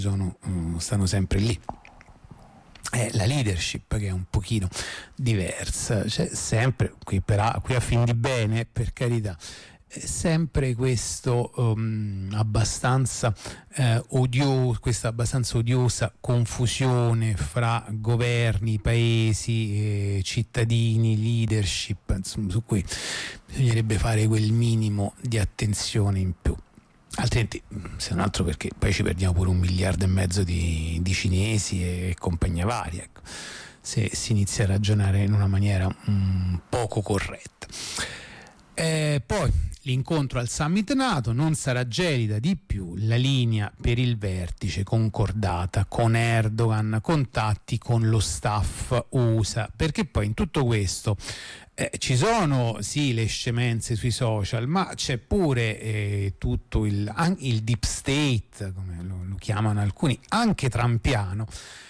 stanno sempre lì. È la leadership che è un pochino diversa, c'è sempre qui a fin di bene, per carità, sempre questo abbastanza questa abbastanza odiosa confusione fra governi, paesi, cittadini, leadership, insomma, su cui bisognerebbe fare quel minimo di attenzione in più. Altrimenti, se non altro, perché poi ci perdiamo pure 1,5 miliardi di cinesi e compagnia varia, ecco, se si inizia a ragionare in una maniera poco corretta. Poi l'incontro al summit NATO: non sarà gelida di più la linea per il vertice concordata con Erdogan, contatti con lo staff USA, perché poi in tutto questo ci sono sì le scemenze sui social, ma c'è pure tutto il deep state, come lo chiamano alcuni, anche trumpiano,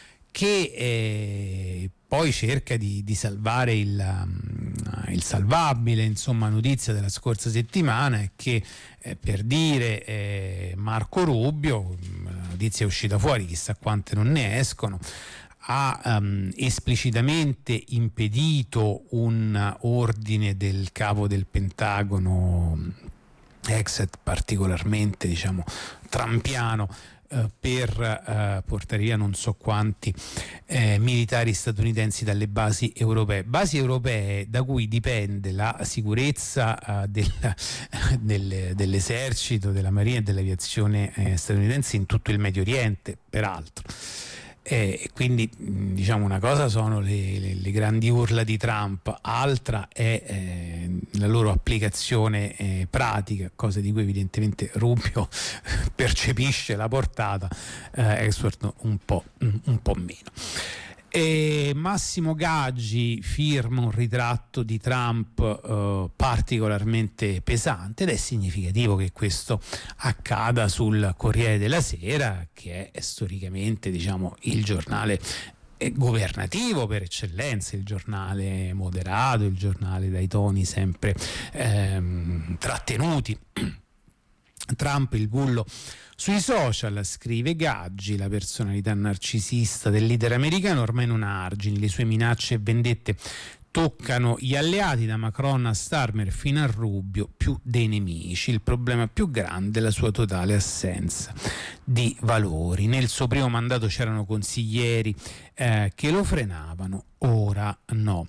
che poi cerca di salvare il salvabile. Insomma, notizia della scorsa settimana è che, per dire, Marco Rubio, la notizia è uscita fuori, chissà quante non ne escono, ha esplicitamente impedito un ordine del capo del Pentagono, particolarmente, diciamo, trumpiano, per portare via non so quanti militari statunitensi dalle basi europee da cui dipende la sicurezza dell'esercito, della marina e dell'aviazione statunitense in tutto il Medio Oriente, peraltro. Quindi, diciamo, una cosa sono le grandi urla di Trump, altra è la loro applicazione pratica, cosa di cui evidentemente Rubio percepisce la portata, Ellsworth un po' meno. Massimo Gaggi firma un ritratto di Trump particolarmente pesante, ed è significativo che questo accada sul Corriere della Sera, che è storicamente, diciamo, il giornale governativo per eccellenza, il giornale moderato, il giornale dai toni sempre trattenuti. Trump il bullo sui social, scrive Gaggi, la personalità narcisista del leader americano ormai non ha argini, le sue minacce e vendette toccano gli alleati, da Macron a Starmer fino a Rubio, più dei nemici. Il problema più grande è la sua totale assenza di valori. Nel suo primo mandato c'erano consiglieri che lo frenavano, ora no.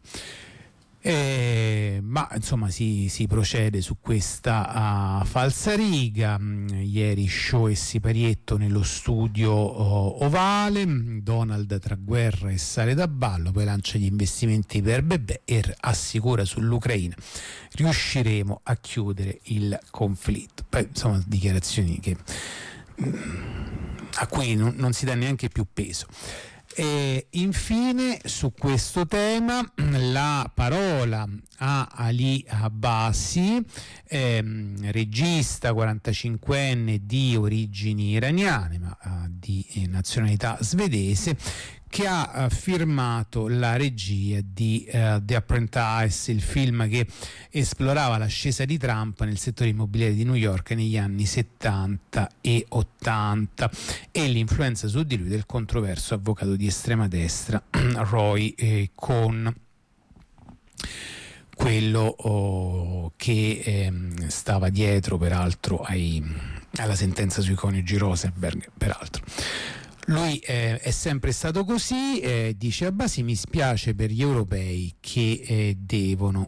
Ma insomma si procede su questa falsariga. Ieri show e siparietto nello studio ovale, Donald tra guerra e sale da ballo, poi lancia gli investimenti per bebè e assicura sull'Ucraina: riusciremo a chiudere il conflitto. Poi, insomma, dichiarazioni a cui non si dà neanche più peso. E infine, su questo tema, la parola a Ali Abbasi, regista 45enne di origini iraniane ma di nazionalità svedese, che ha firmato la regia di The Apprentice, il film che esplorava l'ascesa di Trump nel settore immobiliare di New York negli anni 70 e 80 e l'influenza su di lui del controverso avvocato di estrema destra Roy Cohn, quello che stava dietro peraltro alla sentenza sui coniugi Rosenberg, peraltro. Lui è sempre stato così, dice Abbasi: mi spiace per gli europei che devono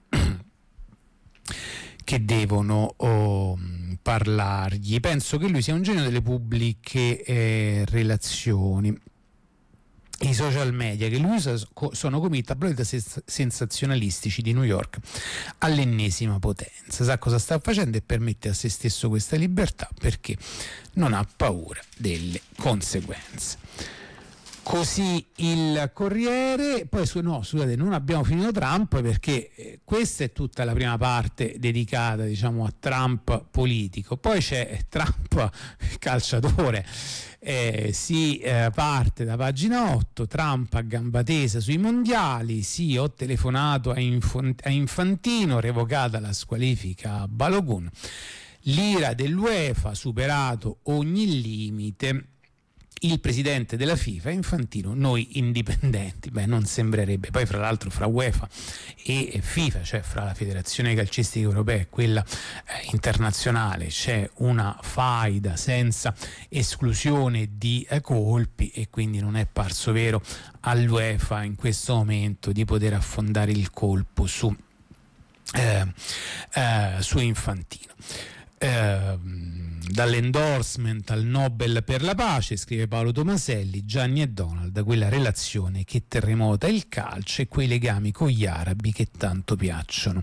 parlargli. Penso che lui sia un genio delle pubbliche relazioni. I social media che lui usa sono come i tabloid sensazionalistici di New York all'ennesima potenza. Sa cosa sta facendo e permette a se stesso questa libertà perché non ha paura delle conseguenze. Così il Corriere. Poi scusate, non abbiamo finito Trump, perché questa è tutta la prima parte dedicata, diciamo, a Trump politico. Poi c'è Trump calciatore. Si parte da pagina 8, Trump a gamba tesa sui mondiali: sì, ho telefonato a Infantino, revocata la squalifica a Balogun, l'ira dell'UEFA, superato ogni limite. il presidente della FIFA, Infantino, noi indipendenti. Beh, non sembrerebbe. Poi fra l'altro fra UEFA e FIFA, cioè fra la Federazione Calcistica Europea e quella internazionale, c'è una faida senza esclusione di colpi, e quindi non è parso vero all'UEFA in questo momento di poter affondare il colpo su Infantino. Dall'endorsement al Nobel per la pace, scrive Paolo Tomaselli, Gianni e Donald, quella relazione che terremota il calcio e quei legami con gli arabi che tanto piacciono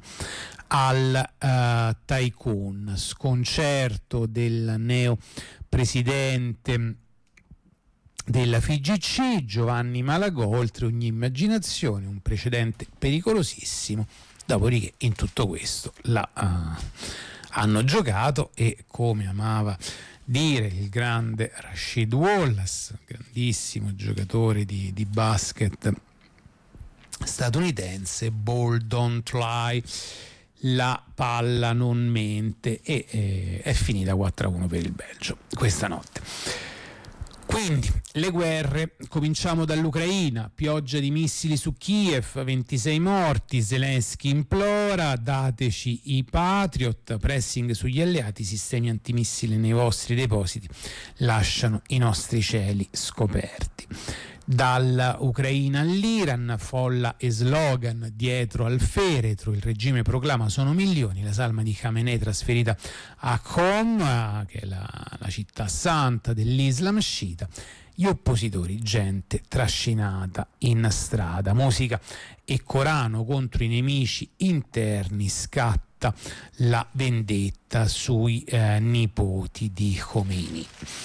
al tycoon. Sconcerto del neo presidente della FIGC Giovanni Malagò, oltre ogni immaginazione, un precedente pericolosissimo. Dopodiché in tutto questo hanno giocato, e come amava dire il grande Rasheed Wallace, grandissimo giocatore di basket statunitense, ball don't lie, la palla non mente, e è finita 4-1 per il Belgio questa notte. Quindi le guerre, cominciamo dall'Ucraina, pioggia di missili su Kiev, 26 morti, Zelensky implora, dateci i Patriot, pressing sugli alleati, sistemi antimissili nei vostri depositi, lasciano i nostri cieli scoperti. Dall'Ucraina all'Iran, folla e slogan dietro al feretro, il regime proclama sono milioni, la salma di Khamenei trasferita a Qom, che è la città santa dell'Islam sciita, gli oppositori gente trascinata in strada, musica e Corano contro i nemici interni, scatta la vendetta sui nipoti di Khomeini.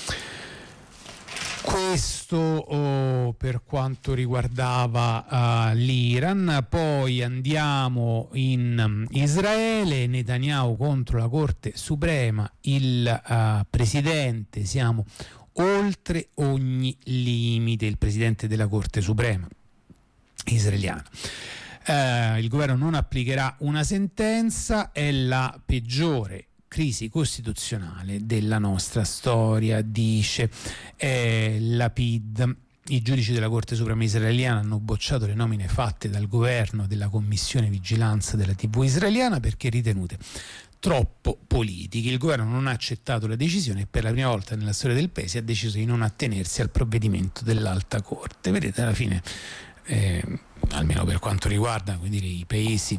Questo per quanto riguardava l'Iran. Poi andiamo in Israele, Netanyahu contro la Corte Suprema, il presidente, siamo oltre ogni limite, il presidente della Corte Suprema israeliana. Il governo non applicherà una sentenza, è la peggiore crisi costituzionale della nostra storia, dice Lapid. I giudici della Corte Suprema israeliana hanno bocciato le nomine fatte dal governo della Commissione Vigilanza della TV israeliana perché ritenute troppo politiche. Il governo non ha accettato la decisione e per la prima volta nella storia del paese ha deciso di non attenersi al provvedimento dell'Alta Corte. Vedete, alla fine, almeno per quanto riguarda, come dire, i paesi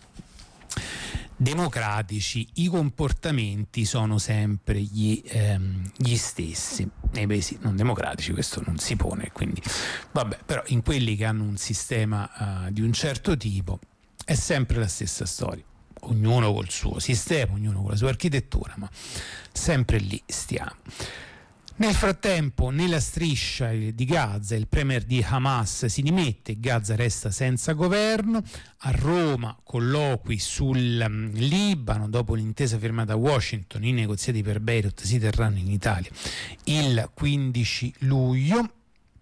democratici, i comportamenti sono sempre gli stessi. Nei paesi non democratici questo non si pone, quindi vabbè, però in quelli che hanno un sistema di un certo tipo è sempre la stessa storia, ognuno col suo sistema, ognuno con la sua architettura, ma sempre lì stiamo. Nel frattempo, nella striscia di Gaza, il premier di Hamas si dimette, Gaza resta senza governo. A Roma, colloqui sul Libano, dopo l'intesa firmata a Washington, i negoziati per Beirut si terranno in Italia il 15 luglio.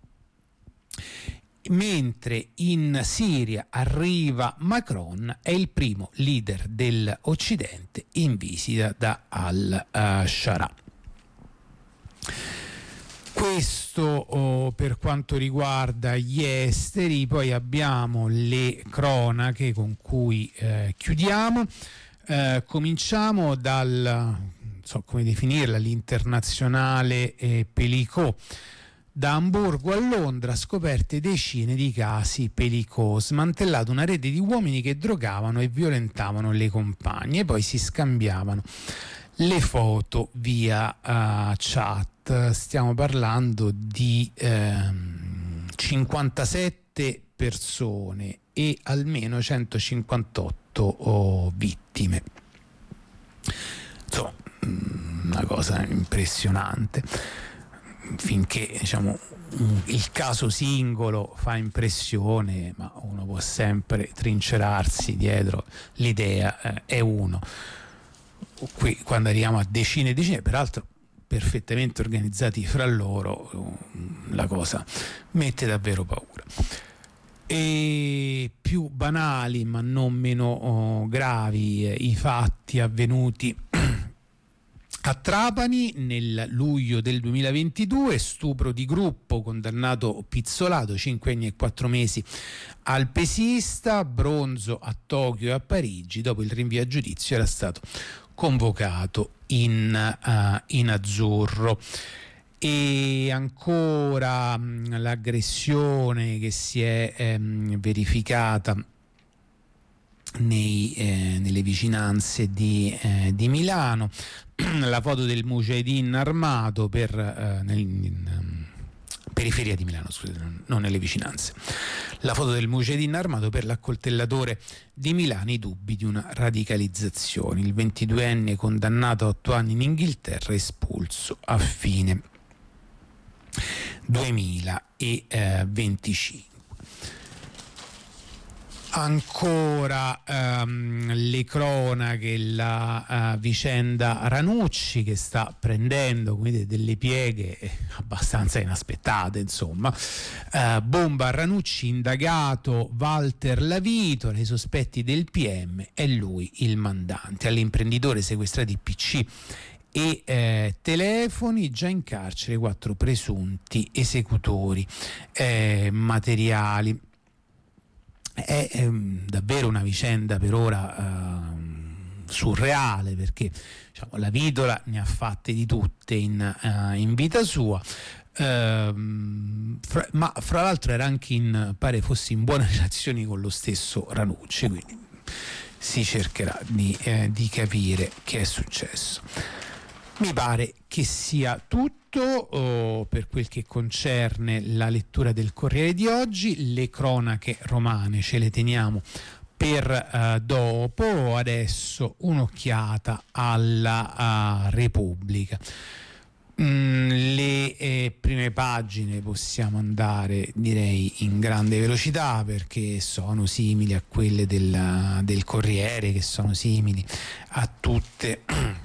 Mentre in Siria arriva Macron, è il primo leader dell'Occidente in visita da al-Shara. Questo per quanto riguarda gli esteri. Poi abbiamo le cronache con cui chiudiamo. Cominciamo dal, non so come definirla, l'internazionale Pelicot. Da Amburgo a Londra, scoperte decine di casi Pelicot, smantellato una rete di uomini che drogavano e violentavano le compagne e poi si scambiavano le foto via chat. Stiamo parlando di 57 persone e almeno 158 vittime. Insomma, una cosa impressionante. Finché, diciamo, il caso singolo fa impressione, ma uno può sempre trincerarsi dietro l'idea, è uno. Qui quando arriviamo a decine e decine, peraltro perfettamente organizzati fra loro, la cosa mette davvero paura. E più banali ma non meno gravi i fatti avvenuti A Trapani nel luglio del 2022, stupro di gruppo, condannato Pizzolato, 5 anni e 4 mesi al pesista, bronzo a Tokyo e a Parigi. Dopo il rinvio a giudizio era stato convocato in azzurro. E ancora l'aggressione che si è verificata nelle vicinanze di Milano, la foto del Mujahideen armato periferia di Milano, scusate, non nelle vicinanze. La foto del Mujahideen armato per l'accoltellatore di Milano, i dubbi di una radicalizzazione. Il 22enne condannato a 8 anni in Inghilterra, espulso a fine 2025. Ancora le cronache, la vicenda Ranucci, che sta prendendo quindi delle pieghe abbastanza inaspettate, insomma. Bomba a Ranucci, indagato Walter Lavito, nei sospetti del PM, è lui il mandante. All'imprenditore sequestrati PC e telefoni, già in carcere 4 presunti esecutori materiali. È davvero una vicenda per ora surreale, perché diciamo, la Vitola ne ha fatte di tutte in vita sua, ma fra l'altro era anche pare fosse in buone relazioni con lo stesso Ranucci, quindi si cercherà di capire che è successo. Mi pare che sia tutto per quel che concerne la lettura del Corriere di oggi. Le cronache romane ce le teniamo per dopo. Adesso un'occhiata alla Repubblica. Le prime pagine possiamo andare, direi, in grande velocità, perché sono simili a quelle del Corriere, che sono simili a tutte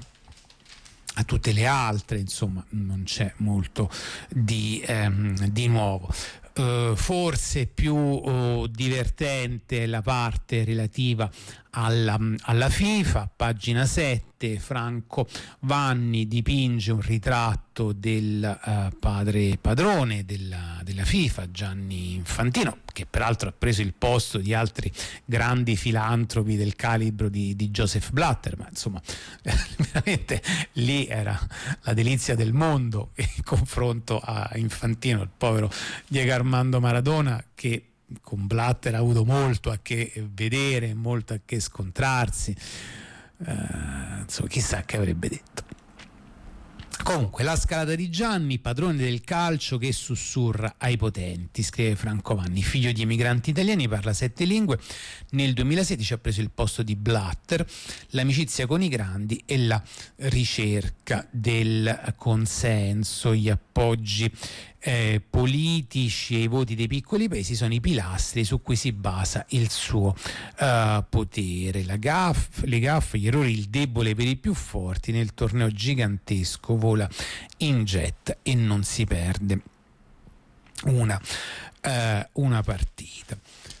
le altre, insomma non c'è molto di nuovo. Forse più divertente la parte relativa alla FIFA, pagina 7. Franco Vanni dipinge un ritratto del padre padrone della FIFA, Gianni Infantino, che peraltro ha preso il posto di altri grandi filantropi del calibro di Joseph Blatter, ma insomma veramente lì era la delizia del mondo in confronto a Infantino, il povero Diego Armando Maradona, che con Blatter ha avuto molto a che vedere, molto a che scontrarsi, insomma chissà che avrebbe detto. Comunque, la scalata di Gianni, padrone del calcio che sussurra ai potenti, scrive Franco Vanni, figlio di emigranti italiani, parla 7 lingue, nel 2016 ha preso il posto di Blatter, l'amicizia con i grandi e la ricerca del consenso, gli appoggi politici e i voti dei piccoli paesi sono i pilastri su cui si basa il suo potere. Le gaffe, gli errori, il debole per i più forti, nel torneo gigantesco vola in jet e non si perde una partita.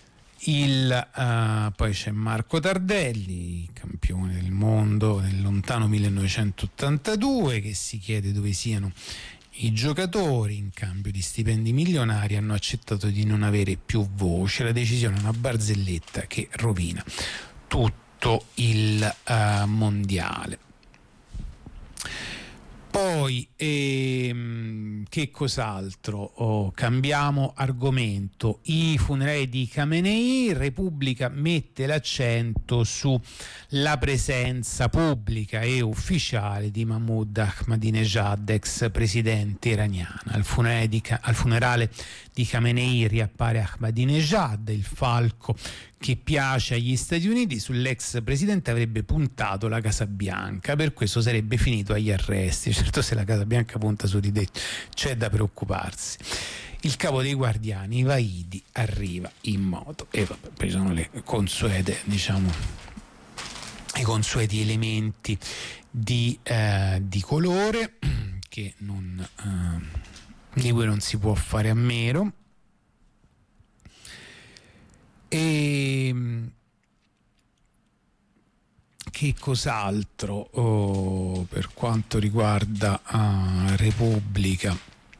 Poi c'è Marco Tardelli, campione del mondo nel lontano 1982, che si chiede dove siano i giocatori. In cambio di stipendi milionari hanno accettato di non avere più voce. La decisione è una barzelletta che rovina tutto il mondiale. Poi che cos'altro? Cambiamo argomento. I funerali di Khamenei. Repubblica mette l'accento sulla presenza pubblica e ufficiale di Mahmoud Ahmadinejad, ex presidente iraniano. Al funerale di Khamenei riappare Ahmadinejad, il falco che piace agli Stati Uniti. Sull'ex presidente avrebbe puntato la Casa Bianca, per questo sarebbe finito agli arresti. Certo, se la Casa Bianca punta su di te c'è da preoccuparsi. Il capo dei guardiani, Vaidi, arriva in moto e vabbè, poi sono le consuete, diciamo, i consueti elementi di colore che di cui non si può fare a meno. E che cos'altro per quanto riguarda Repubblica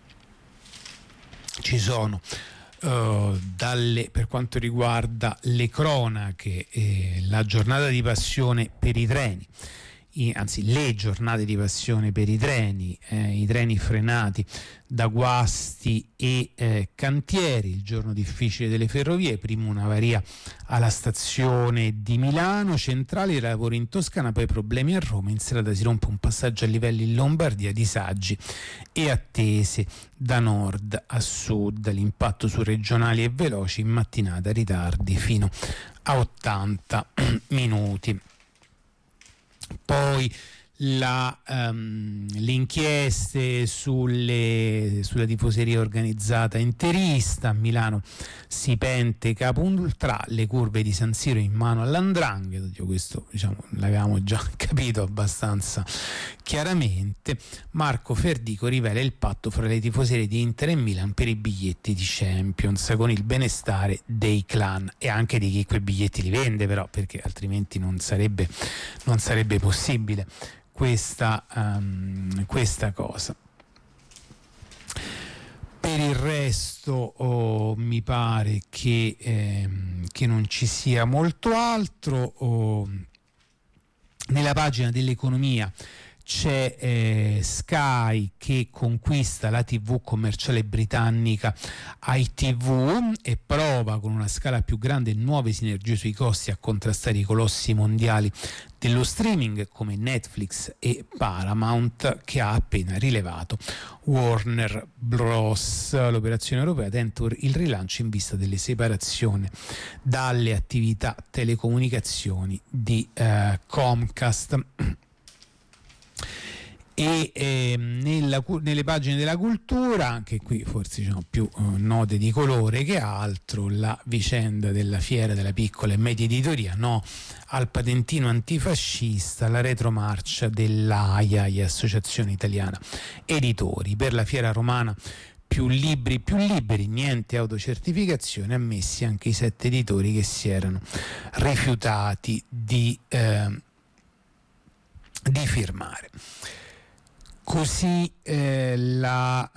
ci sono per quanto riguarda le cronache, la giornata di passione per i treni, anzi le giornate di passione per i treni frenati da guasti e cantieri, il giorno difficile delle ferrovie, prima una avaria alla stazione di Milano Centrale, lavori in Toscana, poi problemi a Roma, in serata si rompe un passaggio a livelli in Lombardia, disagi e attese da nord a sud, l'impatto su regionali e veloci, in mattinata ritardi fino a 80 minuti. Poi le inchieste sulla tifoseria organizzata interista. A Milano si pente capo ultra, le curve di San Siro in mano all''ndrangheta. Questo l'avevamo già capito abbastanza chiaramente. Marco Ferdico rivela il patto fra le tifoserie di Inter e Milan per i biglietti di Champions, con il benestare dei clan e anche di chi quei biglietti li vende, però, perché altrimenti non sarebbe possibile questa cosa. Per il resto mi pare che non ci sia molto altro. Nella pagina dell'economia c'è Sky che conquista la TV commerciale britannica ITV e prova con una scala più grande nuove sinergie sui costi a contrastare i colossi mondiali dello streaming come Netflix e Paramount, che ha appena rilevato Warner Bros. L'operazione europea tenta il rilancio in vista delle separazione dalle attività telecomunicazioni di Comcast. E nelle pagine della cultura, anche qui forse più note di colore che altro, la vicenda della fiera della piccola e media editoria, no al patentino antifascista, la retromarcia dell'AIA, Associazione Italiana Editori, per la fiera romana più libri, niente autocertificazione, ammessi anche i 7 editori che si erano rifiutati di firmare. Così la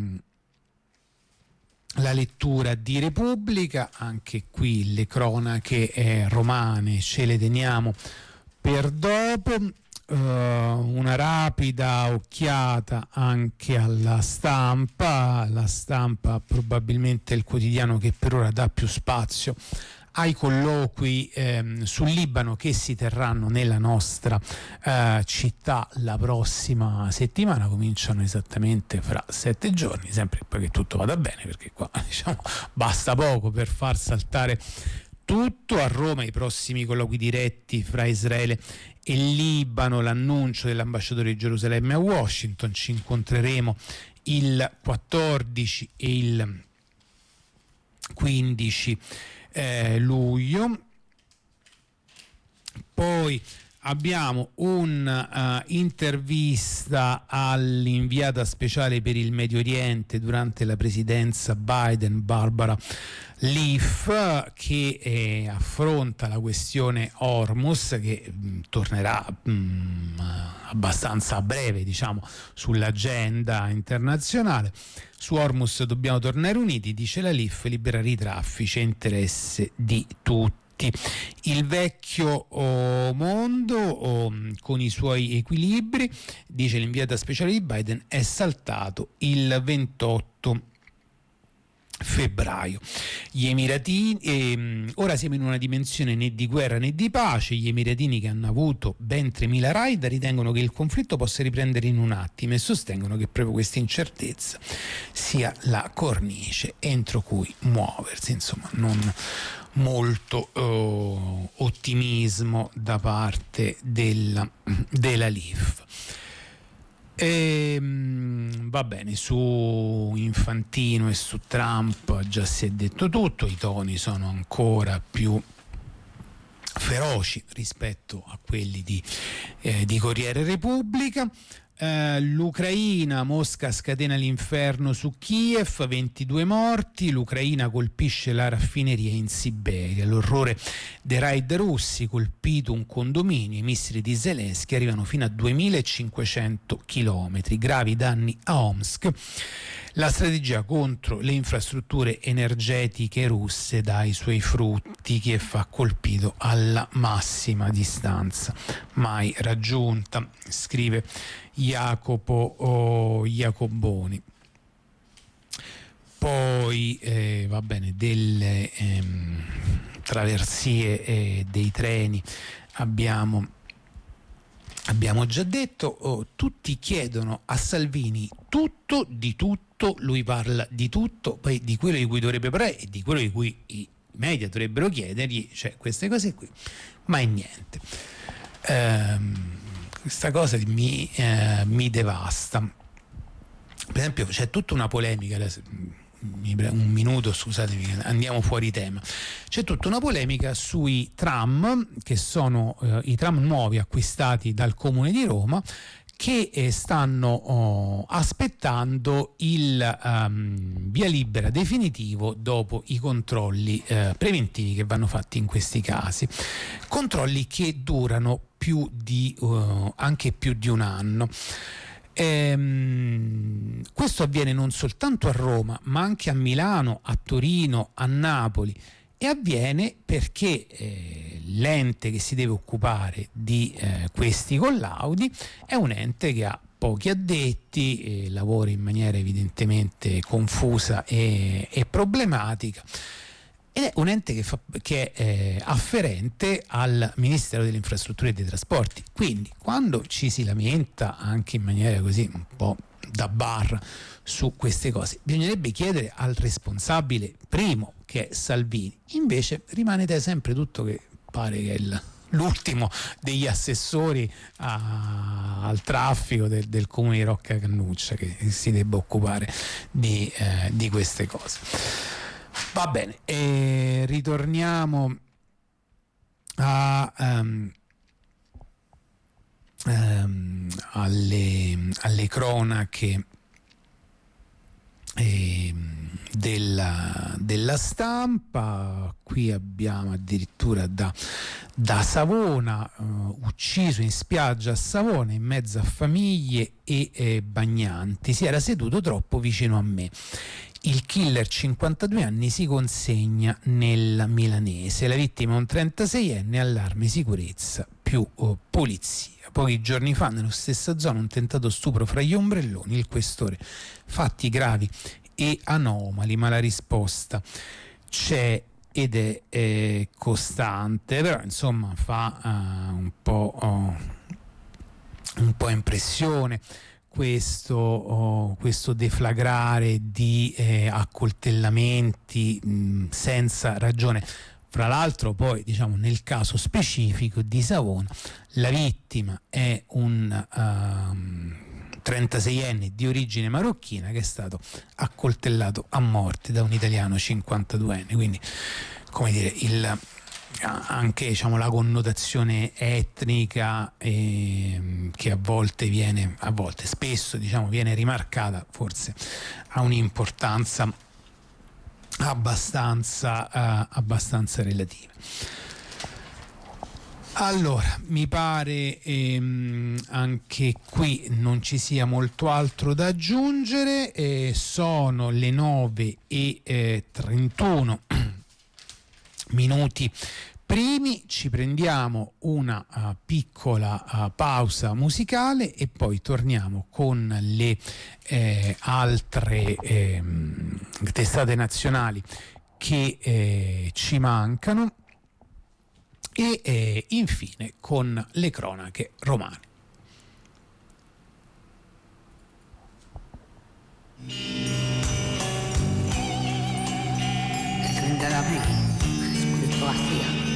lettura di Repubblica, anche qui le cronache romane ce le teniamo per dopo. Una rapida occhiata anche alla Stampa. La Stampa probabilmente è il quotidiano che per ora dà più spazio ai colloqui sul Libano che si terranno nella nostra città la prossima settimana. Cominciano esattamente fra 7 giorni, sempre poi che tutto vada bene, perché qua basta poco per far saltare tutto. A Roma i prossimi colloqui diretti fra Israele e Libano, l'annuncio dell'ambasciatore di Gerusalemme a Washington. Ci incontreremo il 14 e il 15 luglio. Poi abbiamo un'intervista all'inviata speciale per il Medio Oriente durante la presidenza Biden, Barbara Leaf, che affronta la questione Hormuz, che tornerà abbastanza a breve, sull'agenda internazionale. Su Hormuz dobbiamo tornare uniti, dice la Leaf, liberare i traffici è interesse di tutti. Il vecchio mondo con i suoi equilibri, dice l'inviata speciale di Biden, è saltato il 28 febbraio. Gli Emiratini, ora siamo in una dimensione né di guerra né di pace. Gli Emiratini, che hanno avuto ben 3.000 raid, ritengono che il conflitto possa riprendere in un attimo e sostengono che proprio questa incertezza sia la cornice entro cui muoversi. Insomma, non molto ottimismo da parte della Leaf. Va bene, su Infantino e su Trump già si è detto tutto, i toni sono ancora più feroci rispetto a quelli di Corriere Repubblica. L'Ucraina, Mosca scatena l'inferno su Kiev, 22 morti, l'Ucraina colpisce la raffineria in Siberia, l'orrore dei raid russi, colpito un condominio, i missili di Zelensky arrivano fino a 2500 km, gravi danni a Omsk. La strategia contro le infrastrutture energetiche russe dà i suoi frutti, Kiev ha colpito alla massima distanza mai raggiunta, scrive Jacoboni. Poi va bene, delle traversie dei treni abbiamo già detto. Tutti chiedono a Salvini tutto di tutto, lui parla di tutto, poi di quello di cui dovrebbe parlare e di quello di cui i media dovrebbero chiedergli, cioè queste cose qui, mai niente. Questa cosa mi devasta. Per esempio c'è tutta una polemica, un minuto, scusatemi, andiamo fuori tema. C'è tutta una polemica sui tram, che sono i tram nuovi acquistati dal Comune di Roma, che stanno aspettando il via libera definitivo dopo i controlli preventivi che vanno fatti in questi casi. Controlli che durano anche più di un anno. Questo avviene non soltanto a Roma, ma anche a Milano, a Torino, a Napoli, e avviene perché l'ente che si deve occupare di questi collaudi è un ente che ha pochi addetti, lavora in maniera evidentemente confusa e problematica, ed è un ente che è afferente al Ministero delle Infrastrutture e dei Trasporti. Quindi quando ci si lamenta anche in maniera così un po' da bar su queste cose, bisognerebbe chiedere al responsabile primo, che è Salvini. Invece rimanete sempre tutto che pare che è l'ultimo degli assessori al traffico del comune di Rocca Cannuccia che si debba occupare di queste cose. Va bene, ritorniamo alle cronache della stampa. Qui abbiamo addirittura da Savona, ucciso in spiaggia a Savona in mezzo a famiglie e bagnanti, si era seduto troppo vicino a me. Il killer 52 anni si consegna nella milanese, la vittima è un 36enne, allarme sicurezza più polizia. Pochi giorni fa nella stessa zona un tentato stupro fra gli ombrelloni, il questore, fatti gravi e anomali, ma la risposta c'è ed è costante, però insomma fa un po' impressione questo deflagrare di accoltellamenti senza ragione. Fra l'altro poi, diciamo, nel caso specifico di Savona, la vittima è un 36enne di origine marocchina che è stato accoltellato a morte da un italiano 52enne, quindi, come dire, anche, diciamo, la connotazione etnica che spesso, diciamo, viene rimarcata, forse ha un'importanza abbastanza relativa. Allora, mi pare anche qui non ci sia molto altro da aggiungere. Sono le 9:31 minuti primi, ci prendiamo una piccola pausa musicale e poi torniamo con le altre testate nazionali che ci mancano e infine con le cronache romane.